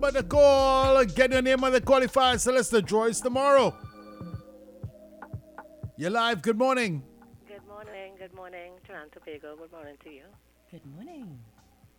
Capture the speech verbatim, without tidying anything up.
But the call, get your name on the qualifier, so let's the draw is tomorrow. You're live, good morning. Good morning, good morning, Toronto Tobago. Good morning to you. Good morning.